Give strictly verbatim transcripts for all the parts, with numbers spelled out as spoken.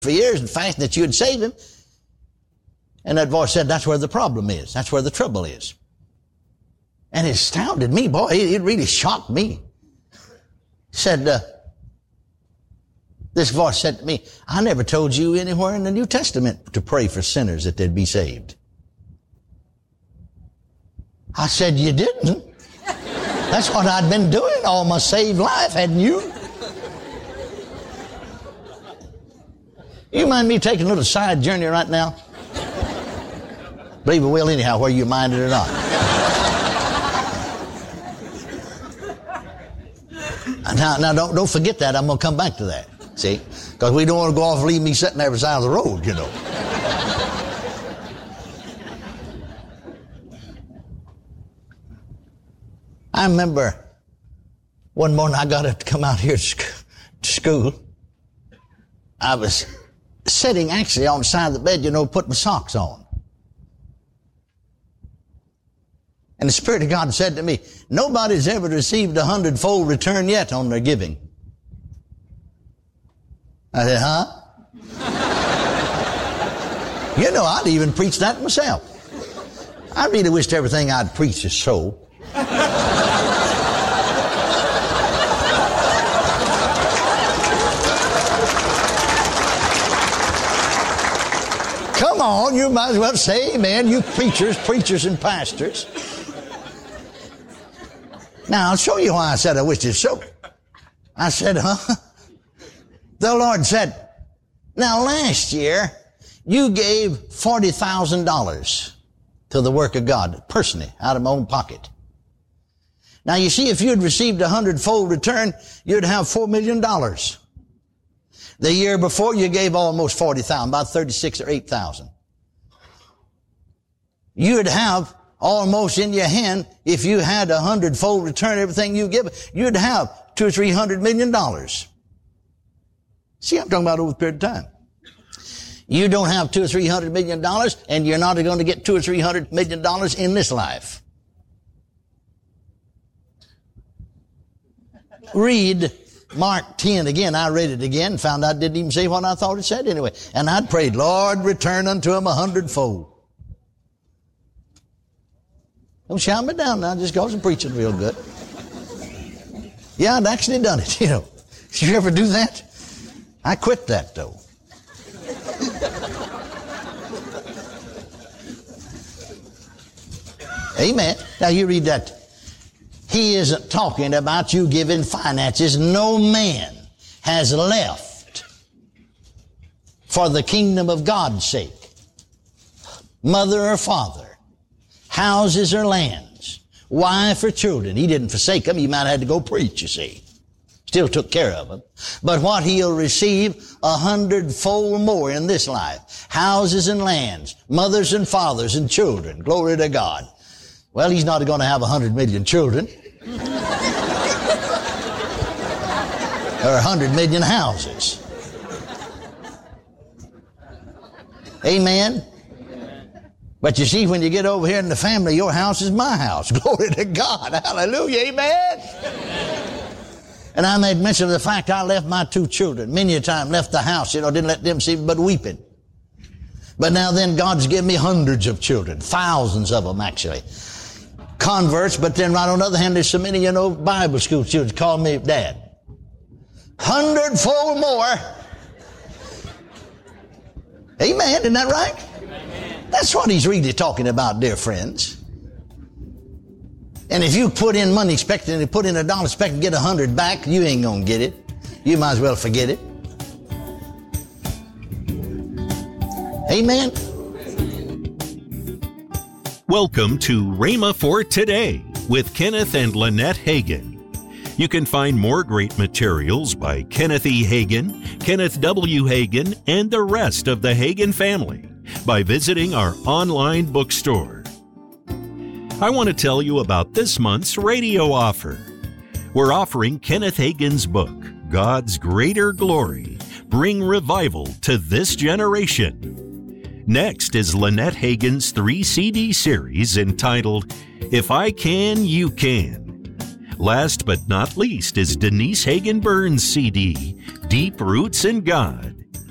for years and fasting that you would save him. And that voice said, that's where the problem is. That's where the trouble is. And it astounded me, boy. It, it really shocked me. Said, uh, this voice said to me, I never told you anywhere in the New Testament to pray for sinners that they'd be saved. I said, you didn't? That's what I'd been doing all my saved life, hadn't you? You mind me taking a little side journey right now? Believe it will anyhow, whether you mind it or not. Now, now don't, don't forget that. I'm going to come back to that. See? Because we don't want to go off and leave me sitting there beside of the road, you know. I remember one morning I got up to come out here to school. I was sitting actually on the side of the bed, you know, putting my socks on. And the Spirit of God said to me, nobody's ever received a hundredfold return yet on their giving. I said, huh? You know, I'd even preach that myself. I really wished everything I'd preach is so. Come on, you might as well say amen, you preachers, preachers and pastors. Now, I'll show you why I said I wished it so. I said, huh? The Lord said, now last year, you gave forty thousand dollars to the work of God, personally, out of my own pocket. Now, you see, if you'd received a hundredfold return, you'd have four million dollars. The year before, you gave almost forty thousand, about thirty-six or eight thousand. You'd have almost in your hand, if you had a hundredfold return everything you give, you'd have two or three hundred million dollars. See, I'm talking about over a period of time. You don't have two or three hundred million dollars, and you're not going to get two or three hundred million dollars in this life. Read Mark ten again. I read it again, found out it didn't even say what I thought it said anyway. And I'd prayed, Lord, return unto him a hundredfold. Don't shout me down now, just because I'm preaching real good. Yeah, I'd actually done it, you know. Did you ever do that? I quit that, though. Amen. Now you read that. He isn't talking about you giving finances. No man has left for the kingdom of God's sake. Mother or father, houses or lands, wife or children. He didn't forsake them. He might have had to go preach, you see. Still took care of them. But what he'll receive a hundredfold more in this life. Houses and lands, mothers and fathers and children. Glory to God. Well, he's not going to have a hundred million children. Or a hundred million houses. Amen? But you see, when you get over here in the family, your house is my house. Glory to God. Hallelujah. Amen? And I made mention of the fact I left my two children. Many a time left the house, you know, didn't let them see me but weeping. But now then, God's given me hundreds of children. Thousands of them, actually. Converts, but then right on the other hand, there's so many, you know, Bible school students call me Dad. Hundredfold more. Amen. Isn't that right? Amen. That's what he's really talking about, dear friends. And if you put in money expecting to put in a dollar expecting to get a hundred back, you ain't gonna get it. You might as well forget it. Amen. Welcome to Rhema for Today with Kenneth and Lynette Hagin. You can find more great materials by Kenneth E. Hagin, Kenneth W. Hagin, and the rest of the Hagin family by visiting our online bookstore. I want to tell you about this month's radio offer. We're offering Kenneth Hagin's book, God's Greater Glory, Bring Revival to This Generation. Next is Lynette Hagin's three C D series entitled, If I Can, You Can. Last but not least is Denise Hagin Burns' C D, Deep Roots in God.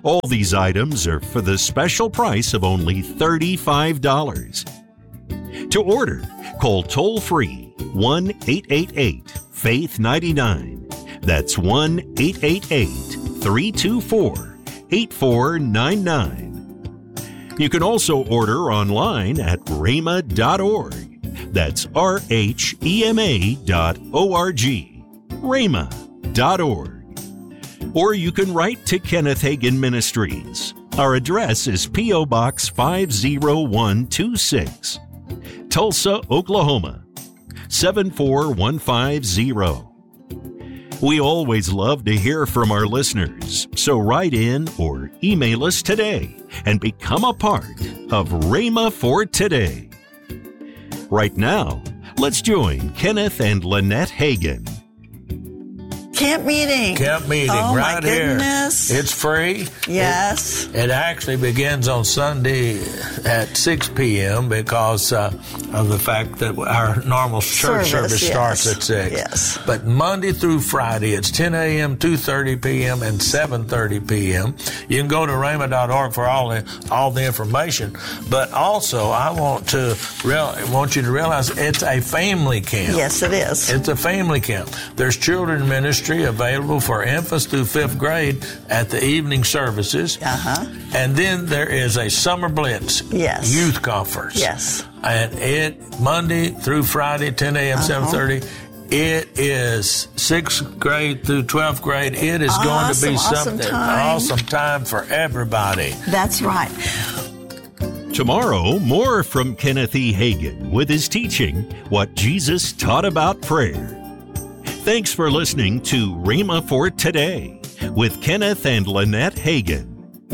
All these items are for the special price of only thirty-five dollars. To order, call toll-free one eight eight eight, faith ninety-nine. That's one eight eight eight, three two four, eight four nine nine. You can also order online at rhema dot org. That's R H E M A dot O R G, rhema dot org. Or you can write to Kenneth Hagin Ministries. Our address is P O. Box five oh one two six, Tulsa, Oklahoma, seven four one five zero. We always love to hear from our listeners, so write in or email us today and become a part of Rhema for Today. Right now, let's join Kenneth and Lynette Hagin. Camp meeting. Camp meeting, oh, right my here. Goodness. It's free. Yes. It, it actually begins on Sunday at six p.m. because uh, of the fact that our normal church service, service yes. starts at six. Yes. But Monday through Friday, it's ten a.m., two thirty p.m., and seven thirty p.m. You can go to rhema dot org for all the all the information. But also, I want to real, want you to realize it's a family camp. Yes, it is. It's a family camp. There's children ministry available for infants through fifth grade at the evening services. Uh-huh. And then there is a summer blitz yes. youth conference. Yes. And it Monday through Friday, ten a.m., uh-huh. seven thirty. It is sixth grade through twelfth grade. It is awesome, going to be awesome something time. awesome time for everybody. That's right. Tomorrow, more from Kenneth E. Hagin with his teaching, What Jesus Taught About Prayer. Thanks for listening to Rhema for Today with Kenneth and Lynette Hagin.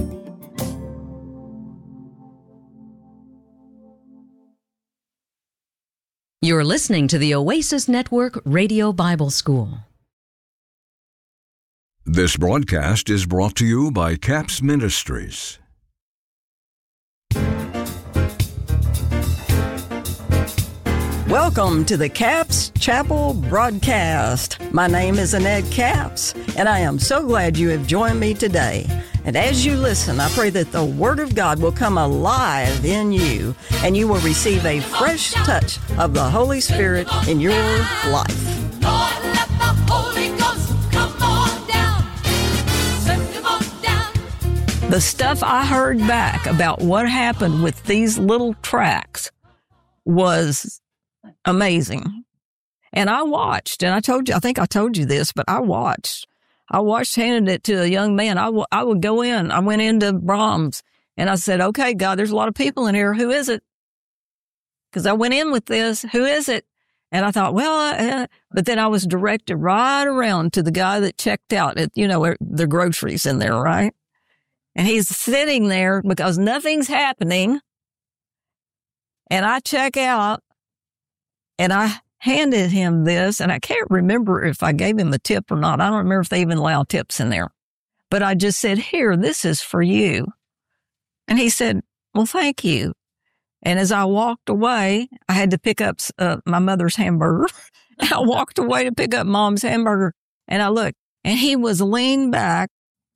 You're listening to the Oasis Network Radio Bible School. This broadcast is brought to you by CAPS Ministries. Welcome to the Capps Chapel broadcast. My name is Annette Capps, and I am so glad you have joined me today. And as you listen, I pray that the Word of God will come alive in you, and you will receive a fresh touch of the Holy Spirit in your life. Lord, let the Holy Ghost come on down. Send him on down. The stuff I heard back about what happened with these little tracks was amazing. And I watched, and I told you, I think I told you this, but I watched. I watched handing it to a young man. I, w- I would go in. I went into Brahms, and I said, okay, God, there's a lot of people in here. Who is it? Because I went in with this. Who is it? And I thought, well, uh, but then I was directed right around to the guy that checked out at, you know, the groceries in there, right? And he's sitting there because nothing's happening. And I check out, and I handed him this, and I can't remember if I gave him a tip or not. I don't remember if they even allow tips in there. But I just said, here, this is for you. And he said, well, thank you. And as I walked away, I had to pick up uh, my mother's hamburger. I walked away to pick up Mom's hamburger, and I looked, and he was leaned back,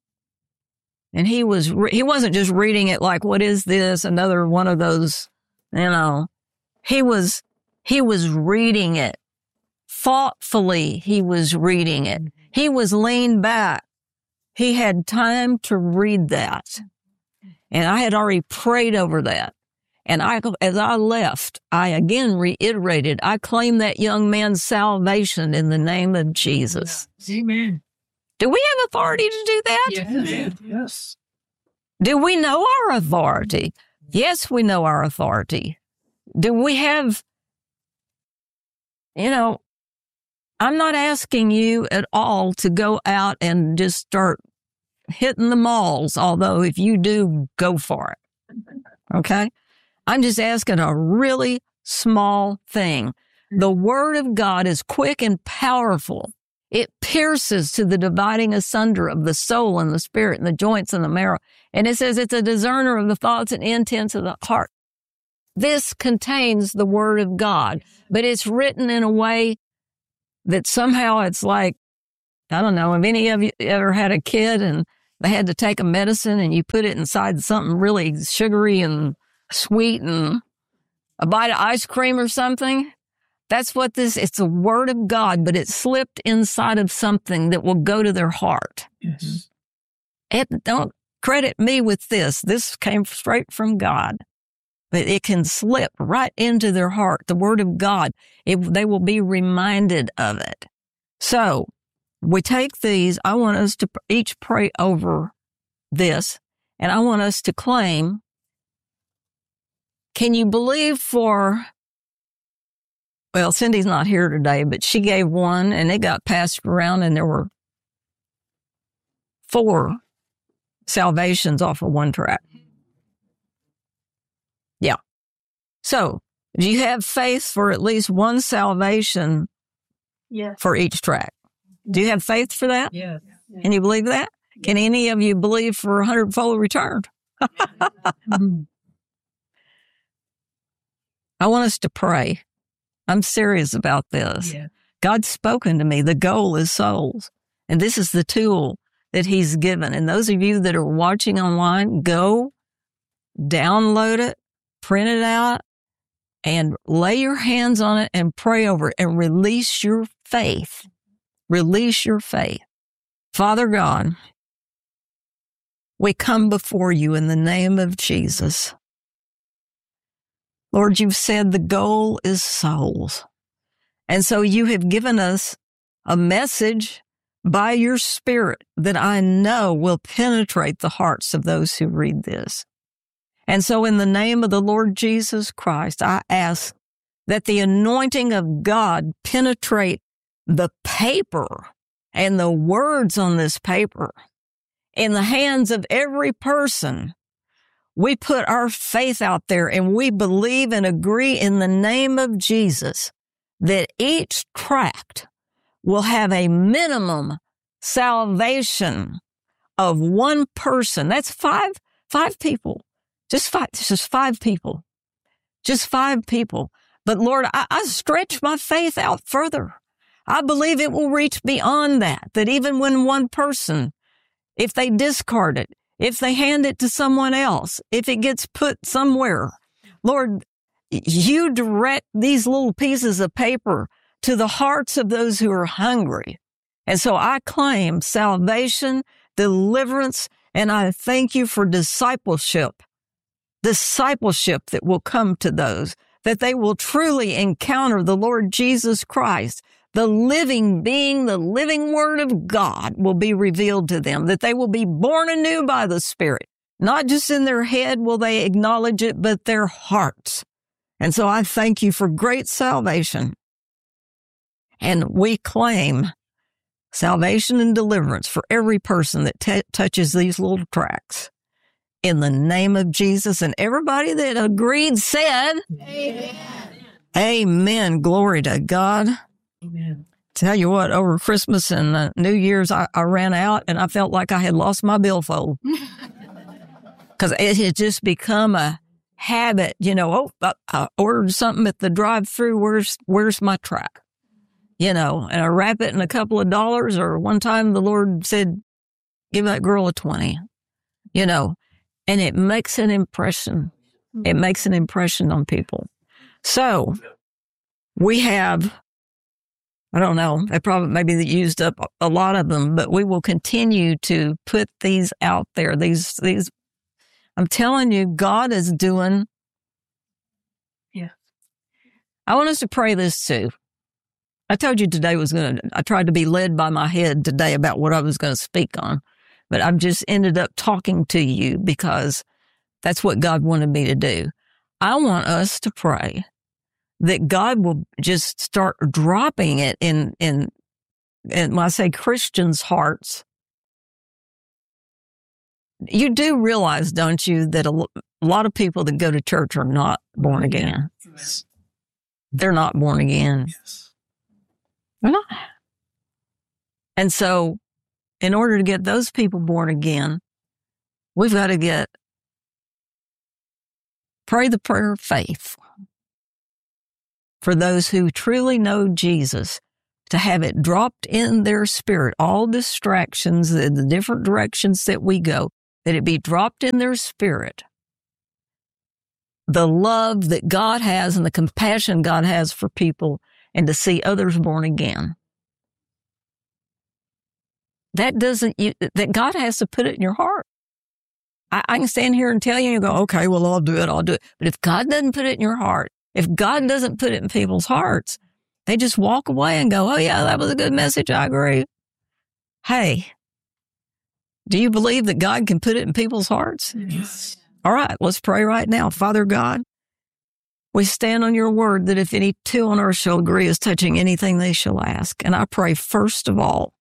and he was re- he wasn't just reading it like, what is this? Another one of those, you know. He was he was reading it. Thoughtfully, he was reading it. He was leaned back. He had time to read that. And I had already prayed over that. And I, as I left, I again reiterated, I claim that young man's salvation in the name of Jesus. Amen. Do we have authority to do that? Yes. Yes. Do we know our authority? Yes, we know our authority. Do we have, you know, I'm not asking you at all to go out and just start hitting the malls, although if you do, go for it. Okay? I'm just asking a really small thing. The Word of God is quick and powerful. It pierces to the dividing asunder of the soul and the spirit and the joints and the marrow. And it says it's a discerner of the thoughts and intents of the heart. This contains the Word of God, but it's written in a way that somehow it's like, I don't know, have any of you ever had a kid and they had to take a medicine and you put it inside something really sugary and sweet and a bite of ice cream or something. That's what this, it's a word of God, but it slipped inside of something that will go to their heart. Yes. It, don't credit me with this. This came straight from God. But it can slip right into their heart, the word of God. It, they will be reminded of it. So we take these. I want us to each pray over this, and I want us to claim, can you believe for, well, Cindy's not here today, but she gave one, and it got passed around, and there were four salvations off of one track. Yeah. So, do you have faith for at least one salvation Yes. for each track? Do you have faith for that? Yes. Can you believe that? Can any of you believe for a hundredfold return? I want us to pray. I'm serious about this. Yeah. God's spoken to me. The goal is souls. And this is the tool that he's given. And those of you that are watching online, go download it, print it out, and lay your hands on it and pray over it and release your faith. Release your faith. Father God, we come before you in the name of Jesus. Lord, you've said the goal is souls. And so you have given us a message by your Spirit that I know will penetrate the hearts of those who read this. And so in the name of the Lord Jesus Christ, I ask that the anointing of God penetrate the paper and the words on this paper in the hands of every person. We put our faith out there and we believe and agree in the name of Jesus that each tract will have a minimum salvation of one person. That's five, five people. Just five, just five people. Just five people. But Lord, I, I stretch my faith out further. I believe it will reach beyond that, that even when one person, if they discard it, if they hand it to someone else, if it gets put somewhere, Lord, you direct these little pieces of paper to the hearts of those who are hungry. And so I claim salvation, deliverance, and I thank you for discipleship. Discipleship that will come to those, that they will truly encounter the Lord Jesus Christ. The living being, the living word of God will be revealed to them, that they will be born anew by the Spirit. Not just in their head will they acknowledge it, but their hearts. And so I thank you for great salvation. And we claim salvation and deliverance for every person that t- touches these little tracts. In the name of Jesus, and everybody that agreed said, Amen. Amen. Glory to God. Amen. Tell you what, over Christmas and uh, New Year's, I, I ran out and I felt like I had lost my billfold. Because it had just become a habit, you know, oh, I, I ordered something at the drive-thru, where's, where's my track? You know, and I wrap it in a couple of dollars, or one time the Lord said, give that girl a twenty, you know. And it makes an impression. It makes an impression on people. So we have, I don't know, they probably maybe they used up a lot of them, but we will continue to put these out there. These, these, I'm telling you, God is doing. Yeah. I want us to pray this too. I told you today was going to, I tried to be led by my head today about what I was going to speak on. But I've just ended up talking to you because that's what God wanted me to do. I want us to pray that God will just start dropping it in, in, in when I say Christians' hearts. You do realize, don't you, that a, a lot of people that go to church are not born again. Yes. They're not born again. Yes. They're not. And so, in order to get those people born again, we've got to get, pray the prayer of faith for those who truly know Jesus to have it dropped in their spirit, all distractions, the, the different directions that we go, that it be dropped in their spirit. The love that God has and the compassion God has for people, and to see others born again. That doesn't, you, that God has to put it in your heart. I, I can stand here and tell you, and you go, okay, well, I'll do it, I'll do it. But if God doesn't put it in your heart, if God doesn't put it in people's hearts, they just walk away and go, oh yeah, that was a good message, I agree. Hey, do you believe that God can put it in people's hearts? Yes. All right, let's pray right now. Father God, we stand on your word that if any two on earth shall agree as touching anything they shall ask. And I pray first of all,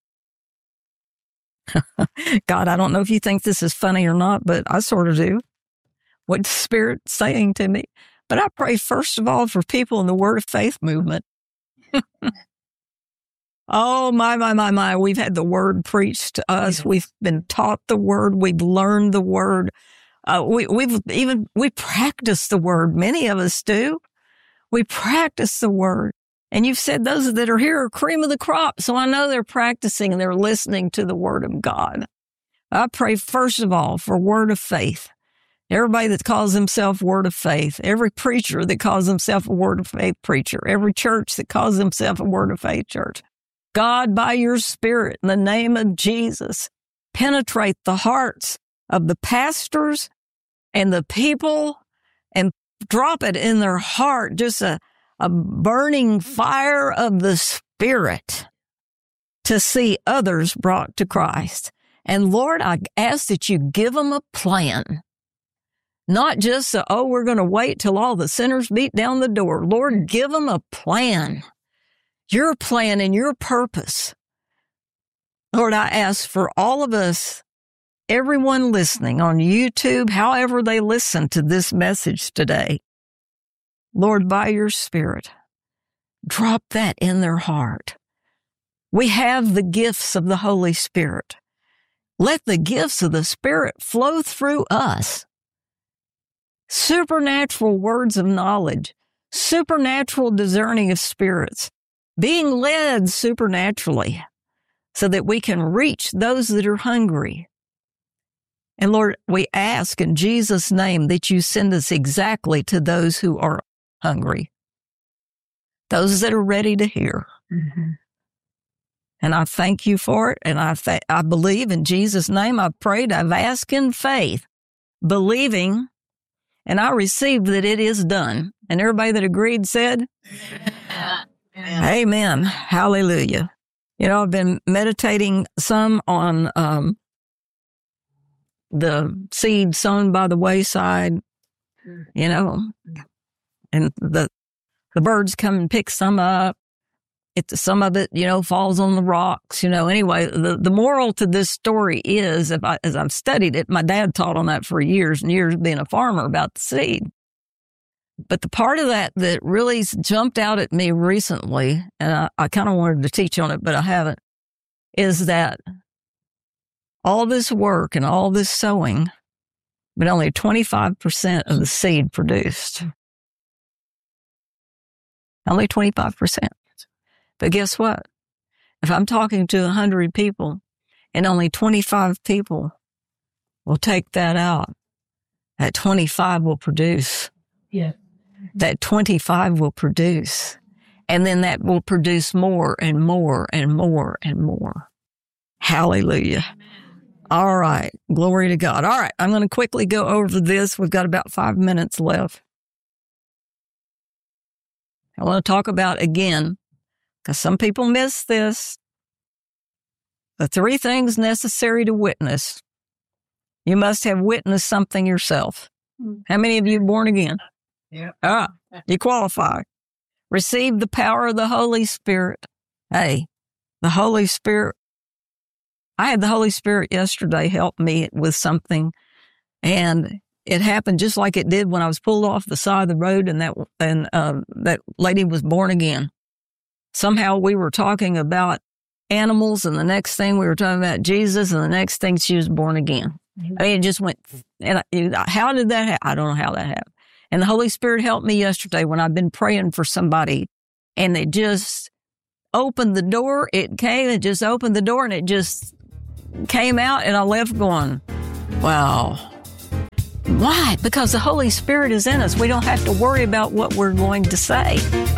God, I don't know if you think this is funny or not, but I sort of do. What the Spirit's saying to me. But I pray first of all for people in the Word of Faith movement. Oh, my, my, my, my. We've had the Word preached to us. Yes. We've been taught the Word. We've learned the Word. Uh, we, we've even, we practice the Word. Many of us do. We practice the Word. And you've said those that are here are cream of the crop. So I know they're practicing and they're listening to the Word of God. I pray first of all for Word of Faith. Everybody that calls himself Word of Faith, every preacher that calls himself a Word of Faith preacher, every church that calls himself a Word of Faith church. God, by your Spirit, in the name of Jesus, penetrate the hearts of the pastors and the people and drop it in their heart, just a, a burning fire of the Spirit to see others brought to Christ. And Lord, I ask that you give them a plan. Not just, a, oh, we're going to wait till all the sinners beat down the door. Lord, give them a plan. Your plan and your purpose. Lord, I ask for all of us, everyone listening on YouTube, however they listen to this message today. Lord, by your Spirit, drop that in their heart. We have the gifts of the Holy Spirit. Let the gifts of the Spirit flow through us. Supernatural words of knowledge, supernatural discerning of spirits, being led supernaturally so that we can reach those that are hungry. And Lord, we ask in Jesus' name that you send us exactly to those who are hungry, those that are ready to hear. Mm-hmm. And I thank you for it. And I th- I believe in Jesus' name. I've prayed. I've asked in faith, believing, and I received that it is done. And everybody that agreed said, Amen. Amen. Hallelujah. You know, I've been meditating some on um, the seed sown by the wayside, you know, and the the birds come and pick some up. It, some of it, you know, falls on the rocks, you know. Anyway, the, the moral to this story is, if I, as I've studied it, my dad taught on that for years and years being a farmer about the seed. But the part of that that really jumped out at me recently, and I, I kind of wanted to teach on it, but I haven't, is that all this work and all this sowing, but only twenty-five percent of the seed produced. Only twenty-five percent. But guess what? If I'm talking to one hundred people and only twenty-five people will take that out, that twenty-five will produce. Yeah. That twenty-five will produce. And then that will produce more and more and more and more. Hallelujah. All right. Glory to God. All right. I'm going to quickly go over this. We've got about five minutes left. I want to talk about, again, because some people miss this, the three things necessary to witness. You must have witnessed something yourself. How many of you are born again? Yeah. Ah, you qualify. Receive the power of the Holy Spirit. Hey, the Holy Spirit. I had the Holy Spirit yesterday help me with something, and it happened just like it did when I was pulled off the side of the road and that and um, that lady was born again. Somehow we were talking about animals, and the next thing we were talking about Jesus, and the next thing she was born again. Mm-hmm. I mean, it just went, and I, how did that happen? I don't know how that happened. And the Holy Spirit helped me yesterday when I've been praying for somebody, and it just, opened the door. It came and just opened the door and it just came out, and I left going, wow. Why? Because the Holy Spirit is in us. We don't have to worry about what we're going to say.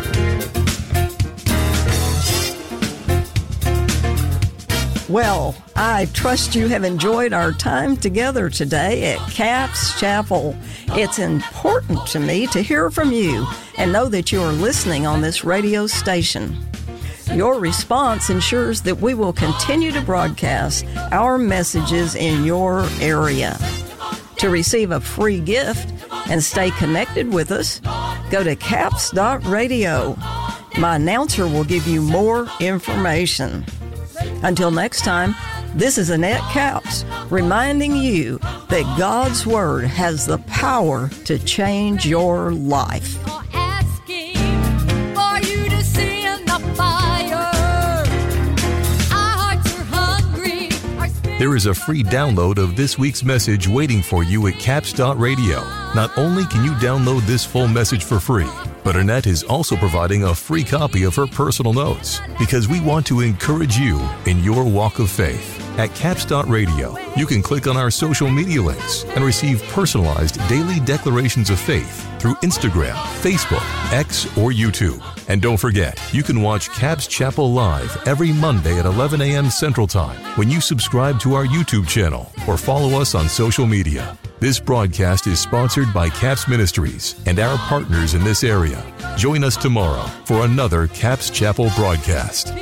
Well, I trust you have enjoyed our time together today at Capps Chapel. It's important to me to hear from you and know that you are listening on this radio station. Your response ensures that we will continue to broadcast our messages in your area. To receive a free gift and stay connected with us, go to capps dot radio. My announcer will give you more information. Until next time, this is Annette Capps reminding you that God's Word has the power to change your life. Asking for you to send the fire. Our hearts are hungry. Our spirits There is a free download of this week's message waiting for you at capps dot radio. Not only can you download this full message for free, but Annette is also providing a free copy of her personal notes because we want to encourage you in your walk of faith. At capps dot radio, you can click on our social media links and receive personalized daily declarations of faith through Instagram, Facebook, X, or YouTube. And don't forget, you can watch Capps Chapel live every Monday at eleven a.m. Central Time when you subscribe to our YouTube channel or follow us on social media. This broadcast is sponsored by Capps Ministries and our partners in this area. Join us tomorrow for another Capps Chapel broadcast.